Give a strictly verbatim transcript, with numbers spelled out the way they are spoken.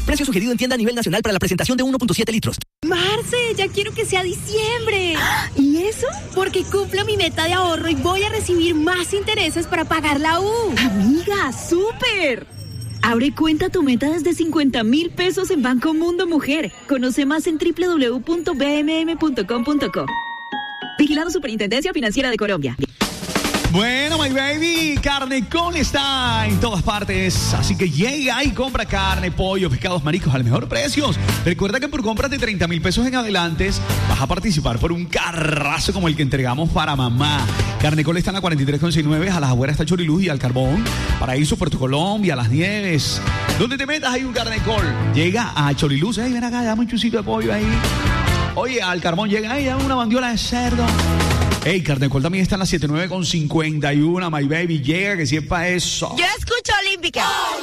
Precio sugerido en tienda a nivel nacional para la presentación de uno punto siete litros. Marce, ya quiero que sea diciembre. ¿Y eso? Porque cumplo mi meta de ahorro y voy a recibir más intereses para pagar la U. Amiga, ¡súper! Abre cuenta tu meta desde cincuenta mil pesos en Banco Mundo Mujer. Conoce más en doble u doble u doble u punto b m m punto com punto co. Vigilado Superintendencia Financiera de Colombia. Bueno, my baby, Carnecol está en todas partes, así que llega y compra carne, pollo, pescados, mariscos al mejor precios. Recuerda que por compras de treinta mil pesos en adelante vas a participar por un carrazo como el que entregamos para mamá. Carnecol está en la cuarenta y tres con sesenta y nueve, a las afueras está Choriluz y al Carbón, Paraíso, Puerto Colombia, Las Nieves. Donde te metas hay un Carnecol. Llega a Choriluz, hey, ven acá, dame un chucito de pollo ahí. Oye, al Carbón llega, ahí, dame una bandiola de cerdo. Ey, Carnecol también está en la setenta y nueve con cincuenta y uno, my baby, llega que sepa eso. Yo escucho Olímpica.